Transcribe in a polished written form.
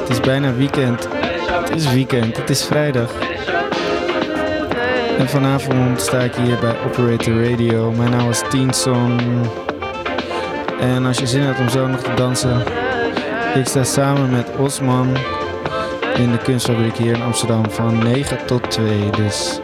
is bijna weekend. Het is weekend, het is vrijdag. En vanavond sta ik hier bij Operator Radio. Mijn naam is Teensong. En als je zin hebt om zo nog te dansen, ik sta samen met Osman in de kunstfabriek hier in Amsterdam van 9 tot 2. Dus